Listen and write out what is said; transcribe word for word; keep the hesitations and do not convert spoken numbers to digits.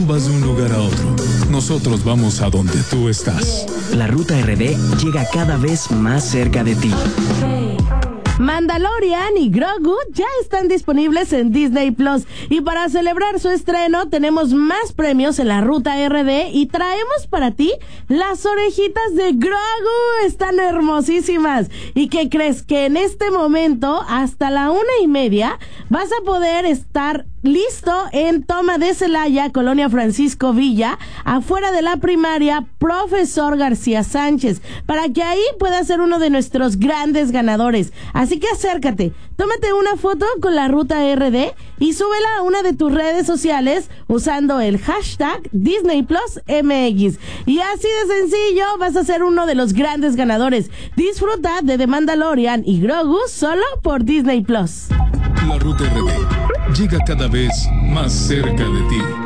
Vas de un lugar a otro. Nosotros vamos a donde tú estás. La Ruta R D llega cada vez más cerca de ti. Mandalorian y Grogu ya están disponibles en Disney Plus, y para celebrar su estreno tenemos más premios en la Ruta R D y traemos para ti las orejitas de Grogu. Están hermosísimas. ¿Y qué crees? Que en este momento hasta la una y media vas a poder estar listo en Toma de Celaya, Colonia Francisco Villa, afuera de la primaria Profesor García Sánchez, para que ahí puedas ser uno de nuestros grandes ganadores. Así que acércate, tómate una foto con la Ruta R D y súbela a una de tus redes sociales usando el hashtag Disney Plus M X. Y así de sencillo vas a ser uno de los grandes ganadores. Disfruta de The Mandalorian y Grogu solo por Disney Plus. La Ruta R D llega cada vez más cerca de ti.